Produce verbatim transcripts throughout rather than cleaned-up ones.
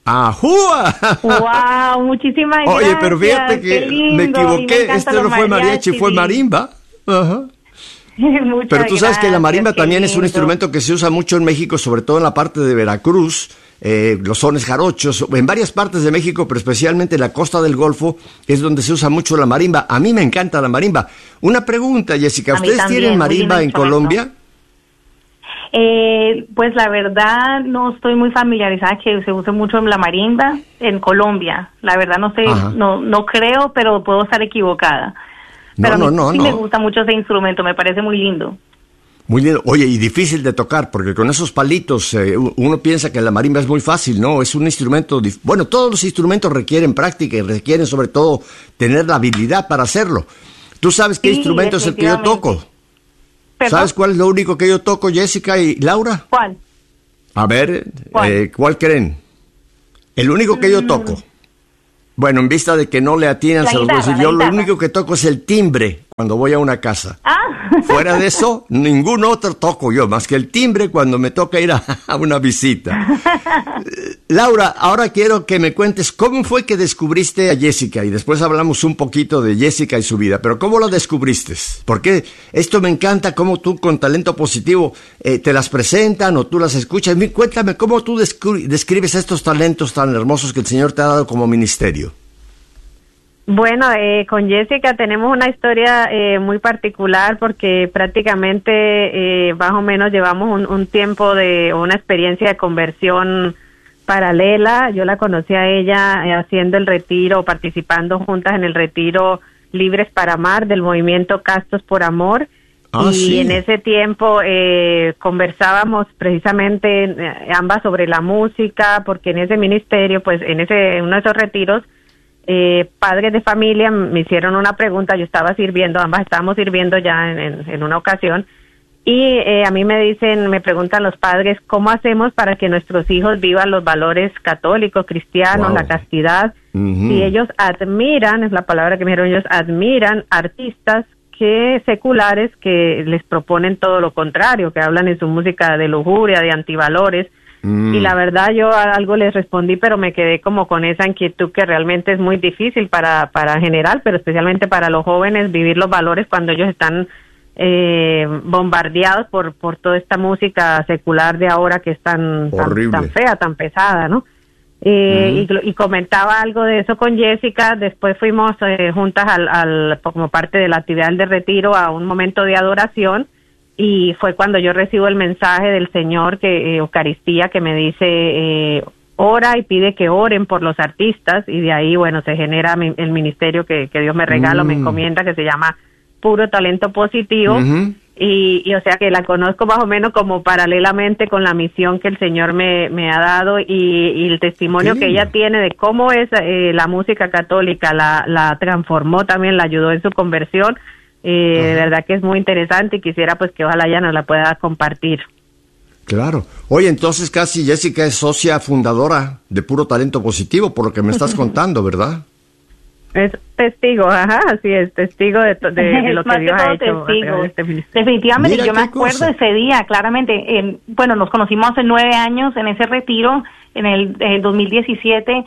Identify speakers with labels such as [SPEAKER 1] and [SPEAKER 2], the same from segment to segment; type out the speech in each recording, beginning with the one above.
[SPEAKER 1] ¡Ajúa!
[SPEAKER 2] ¡Wow! Muchísimas gracias.
[SPEAKER 1] Oye, pero fíjate que
[SPEAKER 2] lindo,
[SPEAKER 1] me equivoqué.
[SPEAKER 2] me
[SPEAKER 1] este no fue mariachi, fue marimba. Ajá.
[SPEAKER 2] Muchas
[SPEAKER 1] pero tú sabes
[SPEAKER 2] gracias,
[SPEAKER 1] que la marimba también
[SPEAKER 2] lindo.
[SPEAKER 1] es un instrumento que se usa mucho en México, sobre todo en la parte de Veracruz, eh, los sones jarochos, en varias partes de México, pero especialmente en la costa del Golfo, es donde se usa mucho la marimba. A mí me encanta la marimba. Una pregunta, Jessica, ¿ustedes
[SPEAKER 2] también,
[SPEAKER 1] tienen marimba en Colombia?
[SPEAKER 2] Eh, pues la verdad no estoy muy familiarizada que se use mucho la marimba en Colombia. La verdad no sé, no no creo, pero puedo estar equivocada. Pero
[SPEAKER 1] no,
[SPEAKER 2] a mí
[SPEAKER 1] no,
[SPEAKER 2] sí
[SPEAKER 1] no,
[SPEAKER 2] me
[SPEAKER 1] no.
[SPEAKER 2] gusta mucho ese instrumento, me parece muy lindo.
[SPEAKER 1] Muy lindo. Oye, y difícil de tocar, porque con esos palitos eh, uno piensa que la marimba es muy fácil, ¿no? Es un instrumento... Dif- bueno, todos los instrumentos requieren práctica y requieren sobre todo tener la habilidad para hacerlo. ¿Tú sabes qué
[SPEAKER 2] Sí,
[SPEAKER 1] instrumento es el que yo toco?
[SPEAKER 2] ¿Perdón?
[SPEAKER 1] ¿Sabes cuál es lo único que yo toco, Jessica y Laura?
[SPEAKER 2] ¿Cuál?
[SPEAKER 1] A ver,
[SPEAKER 2] ¿Cuál,
[SPEAKER 1] eh, ¿cuál creen? El único que yo toco. Bueno, en vista de que no le atinan,
[SPEAKER 2] La
[SPEAKER 1] se los voy a
[SPEAKER 2] guitarra,
[SPEAKER 1] decir.
[SPEAKER 2] la
[SPEAKER 1] Yo lo
[SPEAKER 2] guitarra.
[SPEAKER 1] único que toco es el timbre cuando voy a una casa.
[SPEAKER 2] Ah.
[SPEAKER 1] Fuera de eso, ningún otro toco yo, más que el timbre cuando me toca ir a, a una visita. Eh, Laura, ahora quiero que me cuentes cómo fue que descubriste a Jessica, y después hablamos un poquito de Jessica y su vida, pero ¿cómo la descubriste? Porque esto me encanta, cómo tú con talento positivo eh, te las presentan o tú las escuchas. Cuéntame, ¿cómo tú descri- describes estos talentos tan hermosos que el Señor te ha dado como ministerio?
[SPEAKER 2] Bueno, eh, con Jessica tenemos una historia eh, muy particular porque prácticamente eh, más o menos llevamos un, un tiempo de una experiencia de conversión paralela. Yo la conocí a ella eh, haciendo el retiro, participando juntas en el retiro Libres para Amar del movimiento Castos por Amor.
[SPEAKER 1] Ah,
[SPEAKER 2] y
[SPEAKER 1] sí.
[SPEAKER 2] en ese tiempo eh, conversábamos precisamente eh, ambas sobre la música, porque en ese ministerio, pues en ese en uno de esos retiros, Eh, padres de familia me hicieron una pregunta. Yo estaba sirviendo, ambas estábamos sirviendo ya en, en, en una ocasión, y eh, a mí me dicen, me preguntan los padres, ¿cómo hacemos para que nuestros hijos vivan los valores católicos, cristianos,
[SPEAKER 1] Wow.
[SPEAKER 2] la castidad?
[SPEAKER 1] Uh-huh.
[SPEAKER 2] Y ellos admiran, es la palabra que me dijeron, ellos admiran artistas que seculares que les proponen todo lo contrario, que hablan en su música de lujuria, de antivalores. Y la verdad yo a algo les respondí, pero me quedé como con esa inquietud que realmente es muy difícil para para general, pero especialmente para los jóvenes, vivir los valores cuando ellos están eh, bombardeados por por toda esta música secular de ahora que es tan tan, tan fea, tan pesada, ¿no? Eh, uh-huh. y, y comentaba algo de eso con Jessica. Después fuimos eh, juntas al, al como parte de la actividad de retiro a un momento de adoración. Y fue cuando yo recibo el mensaje del Señor, que eh, Eucaristía, que me dice, eh, ora y pide que oren por los artistas, y de ahí, bueno, se genera mi, el ministerio que, que Dios me regala, mm. me encomienda, que se llama Puro Talento Positivo, uh-huh. y, y o sea que la conozco más o menos como paralelamente con la misión que el Señor me, me ha dado, y, y el testimonio sí. que ella tiene de cómo es eh, la música católica, la, la transformó también, la ayudó en su conversión. Eh, de verdad que es muy interesante, y quisiera pues que ojalá ya nos la pueda compartir.
[SPEAKER 1] Claro. Oye, entonces casi Jessica es socia fundadora de Puro Talento Positivo, por lo que me estás contando, ¿verdad?
[SPEAKER 2] Es testigo, ajá, así es, testigo de, de, de lo que Dios ha hecho.
[SPEAKER 3] Este Definitivamente,
[SPEAKER 1] Mira
[SPEAKER 3] yo me acuerdo
[SPEAKER 1] cosa.
[SPEAKER 3] ese día, claramente. Eh, bueno, nos conocimos hace nueve años en ese retiro, en el, en el dos mil diecisiete,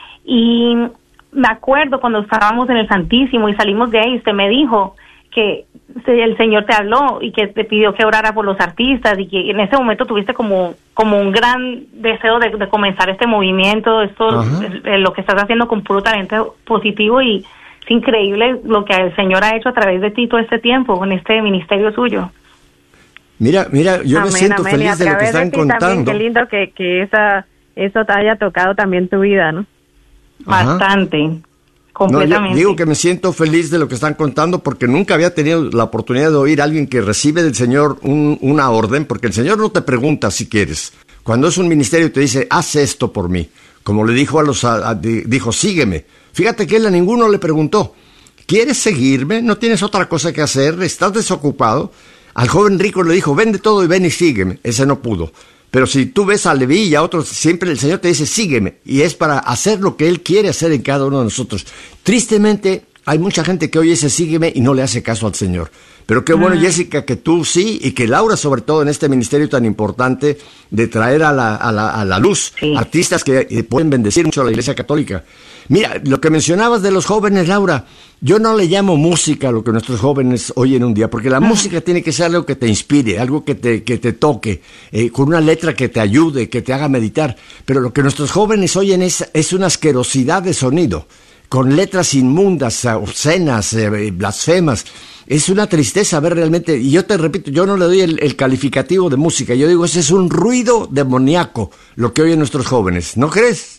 [SPEAKER 3] y me acuerdo cuando estábamos en el Santísimo y salimos de ahí, usted me dijo que el Señor te habló y que te pidió que orara por los artistas, y que en ese momento tuviste como como un gran deseo de, de comenzar este movimiento, esto eh, lo que estás haciendo con Puro Talento Positivo, y es increíble lo que el Señor ha hecho a través de ti todo este tiempo en este ministerio suyo.
[SPEAKER 1] Mira, mira, yo
[SPEAKER 2] amén,
[SPEAKER 1] me siento
[SPEAKER 2] amén.
[SPEAKER 1] feliz de lo que están contando.
[SPEAKER 2] También, qué lindo que, que esa, eso te haya tocado también tu vida, ¿no?
[SPEAKER 1] Ajá.
[SPEAKER 3] Bastante. Completamente.
[SPEAKER 1] No, yo digo que me siento feliz de lo que están contando, porque nunca había tenido la oportunidad de oír a alguien que recibe del Señor un, una orden, porque el Señor no te pregunta si quieres. Cuando es un ministerio te dice, haz esto por mí. Como le dijo a los, a, a, dijo, sígueme. Fíjate que él a ninguno le preguntó, ¿quieres seguirme? ¿No tienes otra cosa que hacer? ¿Estás desocupado? Al joven rico le dijo, vende todo y ven y sígueme. Ese no pudo. Pero si tú ves a Leví y a otros, siempre el Señor te dice, sígueme. Y es para hacer lo que Él quiere hacer en cada uno de nosotros. Tristemente, hay mucha gente que oye ese sígueme y no le hace caso al Señor. Pero qué bueno, mm. Jessica, que tú sí, y que Laura, sobre todo en este ministerio tan importante de traer a la, a la, a la luz sí. artistas que eh, pueden bendecir mucho a la Iglesia Católica. Mira, lo que mencionabas de los jóvenes, Laura, yo no le llamo música a lo que nuestros jóvenes oyen un día, porque la ah. música tiene que ser algo que te inspire, algo que te, que te toque, eh, con una letra que te ayude, que te haga meditar. Pero lo que nuestros jóvenes oyen es, es una asquerosidad de sonido, con letras inmundas, obscenas, eh, blasfemas. Es una tristeza ver realmente, y yo te repito, yo no le doy el, el calificativo de música, yo digo, ese es un ruido demoníaco, lo que oyen nuestros jóvenes, ¿no crees?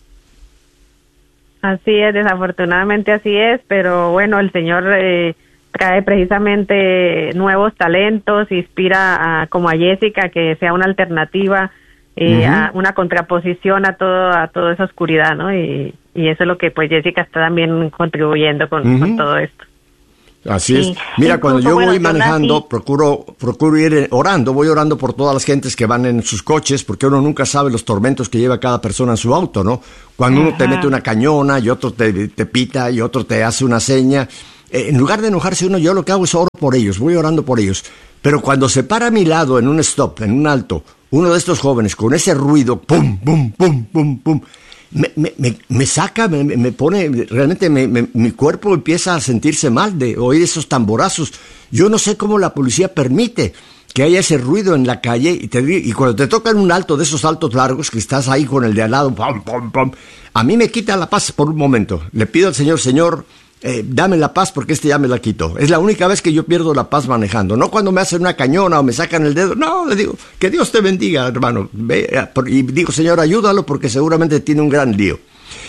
[SPEAKER 2] Así es, desafortunadamente así es, pero bueno, el Señor eh, trae precisamente nuevos talentos, inspira a, como a Jessica, que sea una alternativa, eh, uh-huh. a una contraposición a todo a toda esa oscuridad, ¿no? Y, y eso es lo que pues Jessica está también contribuyendo con, uh-huh. con todo esto.
[SPEAKER 1] Así sí. es. Mira, Incluso, cuando yo bueno, voy manejando, procuro procuro ir orando, voy orando por todas las gentes que van en sus coches, porque uno nunca sabe los tormentos que lleva cada persona en su auto, ¿no? Cuando Ajá. uno te mete una cañona y otro te, te pita y otro te hace una seña, eh, en lugar de enojarse uno, yo lo que hago es oro por ellos, voy orando por ellos. Pero cuando se para a mi lado en un stop, en un alto, uno de estos jóvenes con ese ruido, pum, pum, pum, pum, pum, Me, me, me, me saca, me, me pone, realmente me, me, mi cuerpo empieza a sentirse mal de oír esos tamborazos. Yo no sé cómo la policía permite que haya ese ruido en la calle y, te, y cuando te tocan un alto de esos altos largos que estás ahí con el de al lado, pum, pum, pum, a mí me quita la paz por un momento. Le pido al Señor, Señor, eh, dame la paz porque este ya me la quitó. Es la única vez que yo pierdo la paz manejando, no cuando me hacen una cañona o me sacan el dedo. No, le digo, que Dios te bendiga, hermano. Ve, y digo, Señor, ayúdalo porque seguramente tiene un gran lío.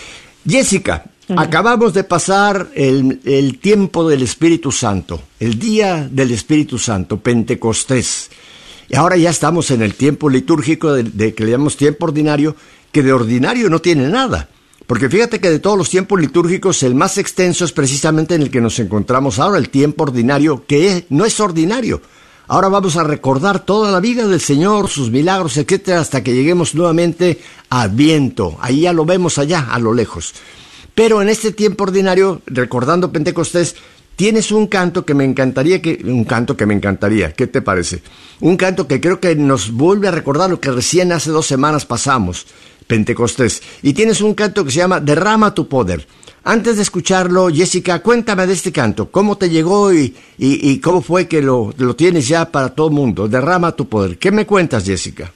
[SPEAKER 1] Jessica, uh-huh. acabamos de pasar el, el tiempo del Espíritu Santo, el día del Espíritu Santo, Pentecostés. Y ahora ya estamos en el tiempo litúrgico de, de que le llamamos tiempo ordinario, que de ordinario no tiene nada. Porque fíjate que de todos los tiempos litúrgicos, el más extenso es precisamente en el que nos encontramos ahora, el tiempo ordinario, que es, no es ordinario. Ahora vamos a recordar toda la vida del Señor, sus milagros, etcétera, hasta que lleguemos nuevamente a Adviento. Ahí ya lo vemos allá, a lo lejos. Pero en este tiempo ordinario, recordando Pentecostés, tienes un canto que me encantaría, que un canto que me encantaría, ¿qué te parece? Un canto que creo que nos vuelve a recordar lo que recién hace dos semanas pasamos, Pentecostés. Y tienes un canto que se llama Derrama tu poder. Antes de escucharlo, Jessica, cuéntame de este canto. ¿Cómo te llegó y, y, y cómo fue que lo, lo tienes ya para todo el mundo? Derrama tu poder. ¿Qué me cuentas, Jessica?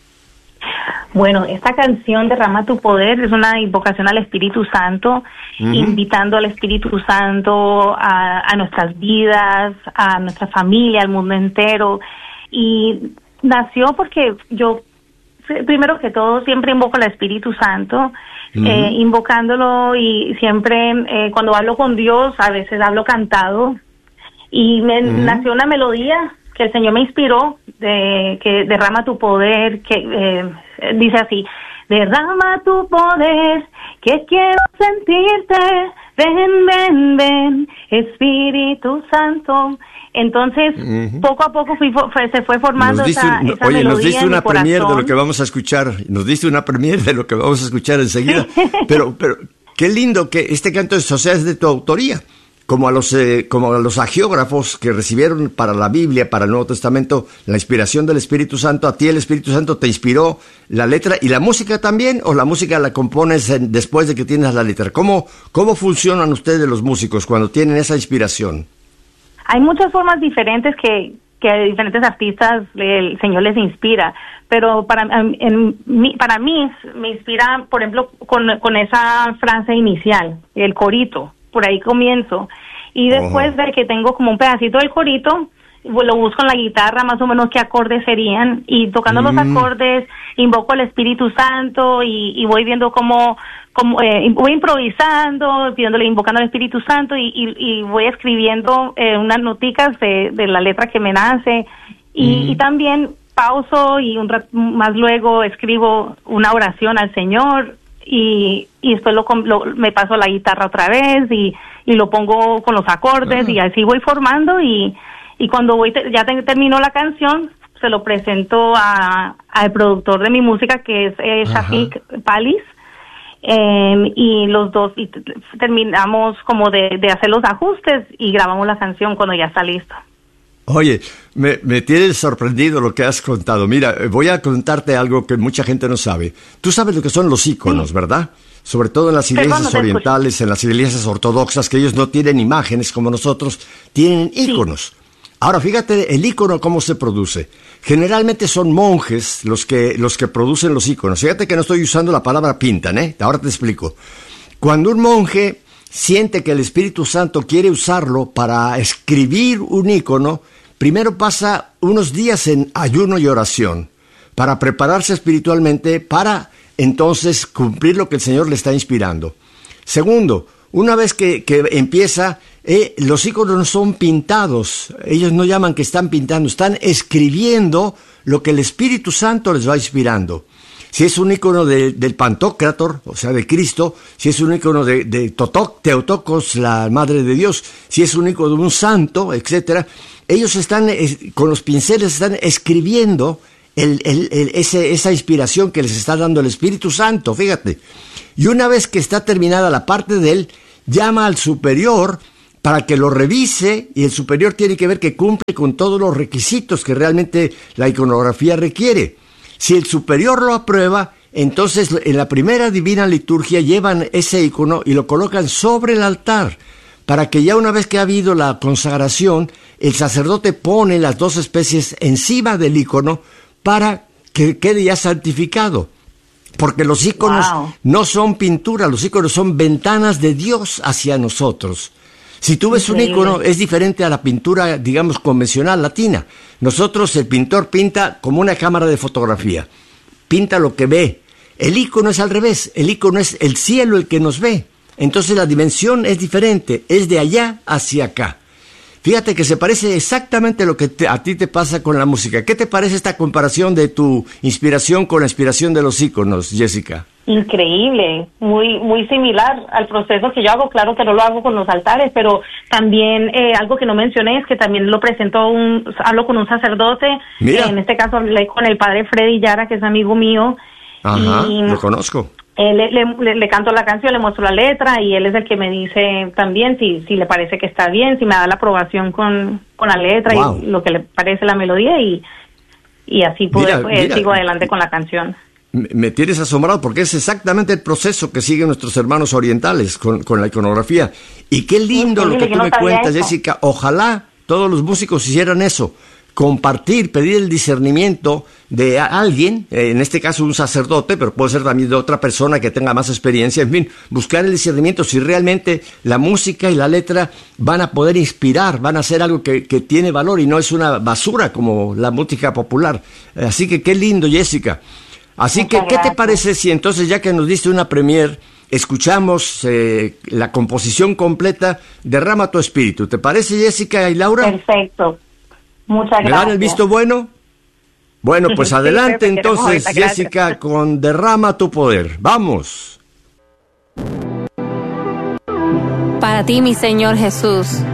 [SPEAKER 3] Bueno, esta canción, Derrama tu poder, es una invocación al Espíritu Santo, uh-huh. invitando al Espíritu Santo a, a nuestras vidas, a nuestra familia, al mundo entero. Y nació porque yo, primero que todo, siempre invoco al Espíritu Santo, uh-huh. eh, invocándolo, y siempre eh, cuando hablo con Dios, a veces hablo cantado, y me uh-huh. nació una melodía que el Señor me inspiró, de que derrama tu poder, que eh, dice así: derrama tu poder, que quiero sentirte, ven, ven, ven, Espíritu Santo. Entonces, uh-huh. poco a poco fui, fue, se fue formando esa,
[SPEAKER 1] un,
[SPEAKER 3] esa
[SPEAKER 1] oye,
[SPEAKER 3] melodía.
[SPEAKER 1] Nos diste una premier
[SPEAKER 3] corazón.
[SPEAKER 1] de lo que vamos a escuchar, nos diste una premier de lo que vamos a escuchar enseguida, pero, pero qué lindo que este canto, o sea, es de tu autoría. Como a los eh, como a los agiógrafos que recibieron para la Biblia, para el Nuevo Testamento, la inspiración del Espíritu Santo, a ti el Espíritu Santo te inspiró la letra y la música también, o la música la compones en, después de que tienes la letra. ¿Cómo, cómo funcionan ustedes los músicos cuando tienen esa inspiración?
[SPEAKER 3] Hay muchas formas diferentes que, que a diferentes artistas el Señor les inspira, pero para, en, en, para mí me inspira, por ejemplo, con, con esa frase inicial, el corito. Por ahí comienzo, y después uh-huh. de que tengo como un pedacito del corito, lo busco en la guitarra, más o menos qué acordes serían, y tocando mm. los acordes, invoco al Espíritu Santo, y, y voy viendo cómo, cómo eh, voy improvisando, pidiéndole, invocando al Espíritu Santo, y, y, y voy escribiendo eh, unas noticas de, de la letra que me nace, y, mm. y también pauso, y un rato más luego escribo una oración al Señor, y y después lo, lo me paso a la guitarra otra vez y y lo pongo con los acordes, uh-huh. y así voy formando, y y cuando voy te, ya te, termino la canción, se lo presento a al productor de mi música, que es eh, Shafiq uh-huh. Palis, Eh, y los dos y t- terminamos como de, de hacer los ajustes y grabamos la canción cuando ya está listo.
[SPEAKER 1] Oye, me, me tienes sorprendido lo que has contado. Mira, voy a contarte algo que mucha gente no sabe. Tú sabes lo que son los íconos, sí, ¿verdad? Sobre todo en las iglesias Perdón, no orientales, en las iglesias ortodoxas, que ellos no tienen imágenes como nosotros, tienen íconos. Sí. Ahora, fíjate el ícono cómo se produce. Generalmente son monjes los que, los que producen los íconos. Fíjate que no estoy usando la palabra pintan, ¿eh? Ahora te explico. Cuando un monje siente que el Espíritu Santo quiere usarlo para escribir un ícono, primero pasa unos días en ayuno y oración para prepararse espiritualmente para entonces cumplir lo que el Señor le está inspirando. Segundo, una vez que, que empieza, eh, los íconos no son pintados. Ellos no llaman que están pintando, están escribiendo lo que el Espíritu Santo les va inspirando. Si es un ícono de, del Pantocrátor, o sea, de Cristo, si es un ícono de, de Totoc, Teotocos, la Madre de Dios, si es un ícono de un santo, etcétera, ellos están, es, con los pinceles, están escribiendo el, el, el, ese, esa inspiración que les está dando el Espíritu Santo, fíjate. Y una vez que está terminada la parte de él, llama al superior para que lo revise, y el superior tiene que ver que cumple con todos los requisitos que realmente la iconografía requiere. Si el superior lo aprueba, entonces en la primera divina liturgia llevan ese icono y lo colocan sobre el altar, para que ya una vez que ha habido la consagración, el sacerdote pone las dos especies encima del icono para que quede ya santificado. Porque los íconos wow. no son pintura, los íconos son ventanas de Dios hacia nosotros. Si tú ves Increíble. un ícono, es diferente a la pintura, digamos, convencional latina. Nosotros, el pintor pinta como una cámara de fotografía. Pinta lo que ve. El ícono es al revés. El ícono es el cielo el que nos ve. Entonces la dimensión es diferente. Es de allá hacia acá. Fíjate que se parece exactamente a lo que te, a ti te pasa con la música. ¿Qué te parece esta comparación de tu inspiración con la inspiración de los íconos, Jessica?
[SPEAKER 3] Increíble, muy muy similar al proceso que yo hago. Claro que no lo hago con los altares, pero también eh, algo que no mencioné es que también lo presento, un, hablo con un sacerdote.
[SPEAKER 1] Mira.
[SPEAKER 3] Eh, en este caso hablé con el padre Freddy Yara, que es amigo mío.
[SPEAKER 1] Ajá,
[SPEAKER 3] y
[SPEAKER 1] lo conozco.
[SPEAKER 3] Eh, le, le, le canto la canción, le muestro la letra y él es el que me dice también si, si le parece que está bien, si me da la aprobación con, con la letra wow. y lo que le parece la melodía y, y así puedo, mira, eh, mira. sigo adelante con la canción.
[SPEAKER 1] Me tienes asombrado porque es exactamente el proceso que siguen nuestros hermanos orientales con, con la iconografía. Y qué lindo sí, lo que tú me cuentas, eso. Jessica. Ojalá todos los músicos hicieran eso. Compartir, pedir el discernimiento de alguien, en este caso un sacerdote, pero puede ser también de otra persona que tenga más experiencia, en fin, buscar el discernimiento si realmente la música y la letra van a poder inspirar, van a ser algo que, que tiene valor y no es una basura como la música popular. Así que qué lindo, Jessica. Así Muchas que, ¿qué gracias. te parece si entonces, ya que nos diste una premier, escuchamos eh, la composición completa, Derrama tu Espíritu? ¿Te parece, Jessica y Laura?
[SPEAKER 3] Perfecto. Muchas gracias.
[SPEAKER 1] ¿Me dan el visto bueno? Bueno, pues sí, adelante entonces, Jessica, con Derrama tu Poder. ¡Vamos!
[SPEAKER 4] Para ti, mi Señor Jesús,